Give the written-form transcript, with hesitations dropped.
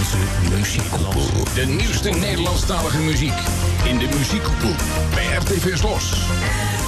Nederlandse muziekkoepel. De nieuwste Nederlandstalige muziek in de muziekkoepel bij RTV Slos.